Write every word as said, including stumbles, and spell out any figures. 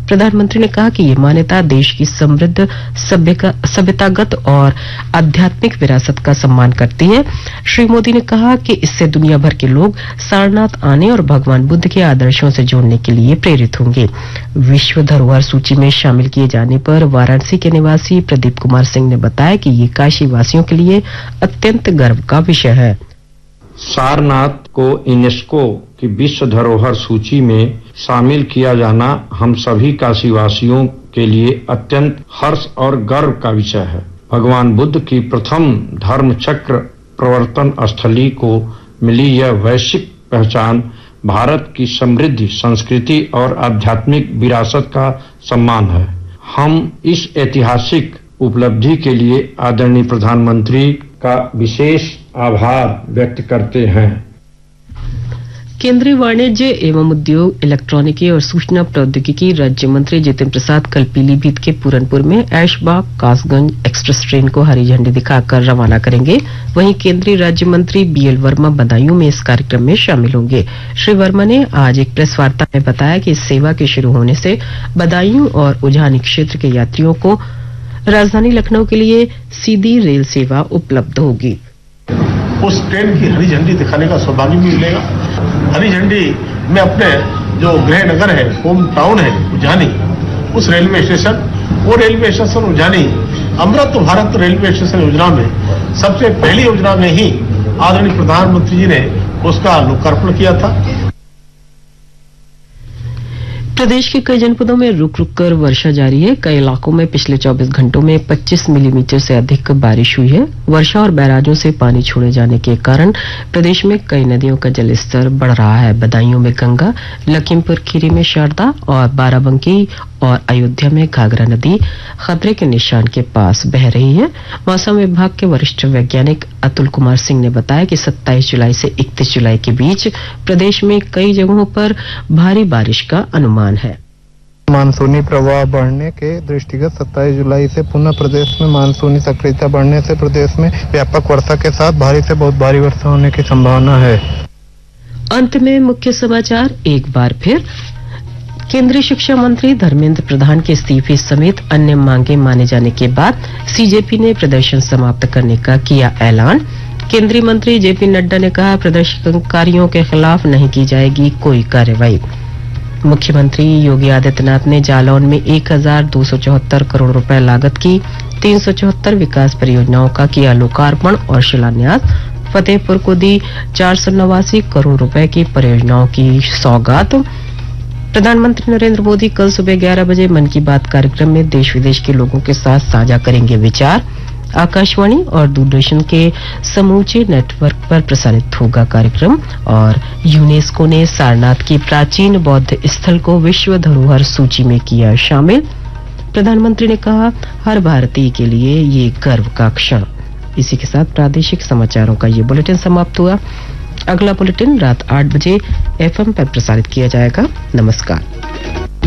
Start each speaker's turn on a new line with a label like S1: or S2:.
S1: प्रधानमंत्री ने कहा कि ये मान्यता देश की समृद्ध सभ्यतागत और आध्यात्मिक विरासत का सम्मान करती है। श्री मोदी ने कहा कि इससे दुनिया भर के लोग सारनाथ आने और भगवान बुद्ध के आदर्शों से जोड़ने के लिए प्रेरित होंगे। विश्व धरोहर सूची में शामिल किए जाने पर वाराणसी के निवासी प्रदीप कुमार सिंह ने बताया कि ये काशी वासियों के लिए अत्यंत गर्व का विषय है।
S2: सारनाथ को यूनेस्को की विश्व धरोहर सूची में शामिल किया जाना हम सभी काशीवासियों के लिए अत्यंत हर्ष और गर्व का विषय है। भगवान बुद्ध की प्रथम धर्म चक्र प्रवर्तन स्थली को मिली यह वैश्विक पहचान भारत की समृद्धि संस्कृति और आध्यात्मिक विरासत का सम्मान है। हम इस ऐतिहासिक उपलब्धि के लिए आदरणीय प्रधानमंत्री का विशेष आभार व्यक्त करते हैं।
S1: केंद्रीय वाणिज्य एवं उद्योग, इलेक्ट्रॉनिकी और सूचना प्रौद्योगिकी राज्य मंत्री जितिन प्रसाद कल पीलीभीत के पूरनपुर में ऐशबाग कासगंज एक्सप्रेस ट्रेन को हरी झंडी दिखाकर रवाना करेंगे। वहीं केंद्रीय राज्य मंत्री बीएल वर्मा बदायूं में इस कार्यक्रम में शामिल होंगे। श्री वर्मा ने आज एक प्रेस वार्ता में बताया कि इस सेवा के शुरू होने से बदायूं और उजानी क्षेत्र के यात्रियों को राजधानी लखनऊ के लिए सीधी रेल सेवा उपलब्ध होगी।
S3: उस ट्रेन की हरी झंडी दिखाने का सौभाग्य भी मिलेगा। हरी झंडी में अपने जो गृह नगर है, होम टाउन है उजानी, उस रेलवे स्टेशन, वो railway station उजानी Amrit Bharat railway station योजना में सबसे पहली योजना में ही आदरणीय प्रधानमंत्री जी ने उसका लोकार्पण किया था।
S1: प्रदेश के कई जनपदों में रुक रुक कर वर्षा जारी है। कई इलाकों में पिछले चौबीस घंटों में पच्चीस मिलीमीटर से अधिक बारिश हुई है। वर्षा और बैराजों से पानी छोड़े जाने के कारण प्रदेश में कई नदियों का जलस्तर बढ़ रहा है। बदायूं में गंगा, लखीमपुर खीरी में शारदा और बाराबंकी और अयोध्या में घाघरा नदी खतरे के निशान के पास बह रही है। मौसम विभाग के वरिष्ठ वैज्ञानिक अतुल कुमार सिंह ने बताया कि सत्ताईस जुलाई से इकतीस जुलाई के बीच प्रदेश में कई जगहों पर भारी बारिश का अनुमान है।
S4: मानसूनी प्रवाह बढ़ने के दृष्टिगत सत्ताईस जुलाई से पुनः प्रदेश में मानसूनी सक्रियता बढ़ने से प्रदेश में व्यापक वर्षा के साथ भारी से बहुत भारी वर्षा होने की संभावना है।
S1: अंत में मुख्य समाचार एक बार फिर। केंद्रीय शिक्षा मंत्री धर्मेंद्र प्रधान के इस्तीफे समेत अन्य मांगे माने जाने के बाद सीजेपी ने प्रदर्शन समाप्त करने का किया ऐलान। केंद्रीय मंत्री जेपी नड्डा ने कहा प्रदर्शनकारियों के खिलाफ नहीं की जाएगी कोई कार्रवाई। मुख्यमंत्री योगी आदित्यनाथ ने जालौन में एक हजार दो सौ चौहत्तर करोड़ रुपए लागत की तीन सौ चौहत्तर विकास परियोजनाओं का किया लोकार्पण और शिलान्यास। फतेहपुर को दी चार सौ नवासी करोड़ रुपए की परियोजनाओं की सौगात। प्रधानमंत्री नरेंद्र मोदी कल सुबह ग्यारह बजे मन की बात कार्यक्रम में देश विदेश के लोगों के साथ साझा करेंगे विचार। आकाशवाणी और दूरदर्शन के समूचे नेटवर्क पर प्रसारित होगा कार्यक्रम। और यूनेस्को ने सारनाथ की प्राचीन बौद्ध स्थल को विश्व धरोहर सूची में किया शामिल। प्रधानमंत्री ने कहा हर भारतीय के लिए ये गर्व का क्षण। इसी के साथ प्रादेशिक समाचारों का ये बुलेटिन समाप्त हुआ। अगला बुलेटिन रात आठ बजे एफएम पर प्रसारित किया जाएगा। नमस्कार।